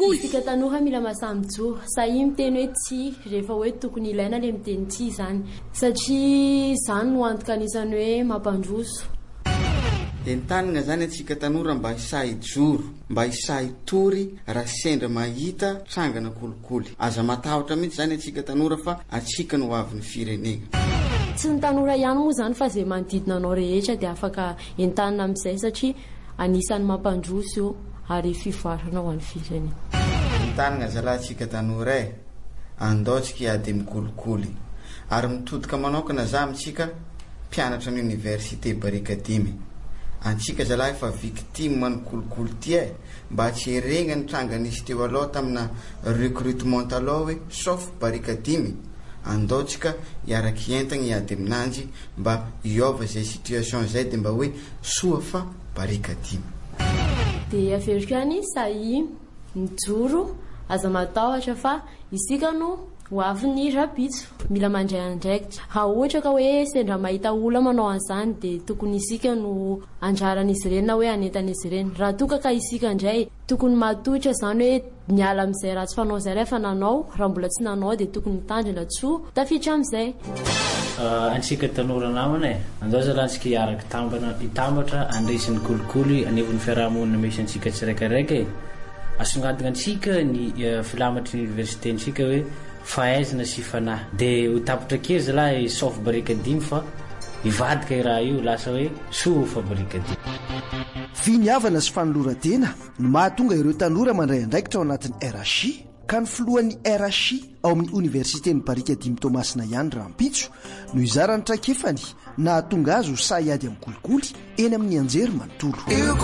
kolikoly. Isika tanora mila masamijoro. Sahy miteny hoe tsy rehefa hoe tokony ilaina le miteny tsy zany. Satria zany no antoka anisany hoe mampandroso. Entanina zany atsika tanora mba hisay joro, mba hisay tory raha sendra mahita trangana kolikoly. Aza matahotra mihitsy zany atsika tanora fa atsika no avin'ny firenena. Tsy ny tanora ihany moa zany fa zay manodidina anao rehetra dia afaka entanina amin'izay satria anisan'ny mampandroso io ary fivoarana ho an'ny firenena. Entanina zalahy atsika tanora andaotsika hiady mikolikoly ary mitodika manokana za amintsika mpianatra ny université Barikadimy. Antsika zalahy fa victime ny kolikoly ty mba tsy heregna ny tranganisy teo aloha tamina recrutement taloha hoe sauf Barikadimy. Andaotsika hiaraky entagna hiady aminanjy mba hiova zay situation zay dia mba hoe soa fa Barikadimy. Dia averiko ihany sahy mijoro aza matahotra fa isika no ho avin'ny rapitso mila mandray andraikitra. Raha ohatra ka hoe sendra mahita olona manao an'izany dia tokony isika no anjaran'izy ireny na hoe anentan'izy ireny. Raha toka ka isika indray tokony matotra zany hoe miala amin'izay ratsy fanao izay rehefa nanao, raha mbola tsy nanao dia tokony mitandrina tsoa tafiditra amin'izay. Antsika tanora namana andao zalahy antsika hiaraka hitambatra andresin'ny kolikoly anevon'ny fiarahamonina misy antsika tsiraikaraika asongadina antsika ny filamatry ny université antsika hoe fahaizana sy fanahy dia ho tapitra kely zalahy sauf Barikadimy fa hivadika i raha io lasa hoe soa fa Barikadimy. Finiavana sy fanoloran-tena no mahatonga ireo tanora mandray andraikitra ao anatin'ny RHI ka ny filohan'ny RHI ao amin'ny universitény Barikadimy Tomasina ihany Rampitso no izarany traikefany nahatonga azy ho sahiady amin'ny kolikoly eny amin'ny anjery manontolo.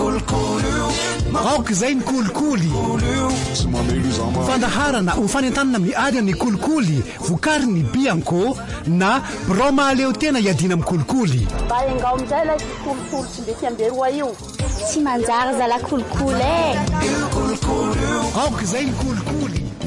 Aoka izay ny kolikoly fandaharana ho fanentanana amin'ny ary amin'ny kolikoly vokary ny bianco na broma leo tena hiadiana amin'ny kolikoly. Baingao amin'izay ilay kolikoly tsy mety amberoa io tsy manjary zala kolikoly aoka izay ny kolikoly.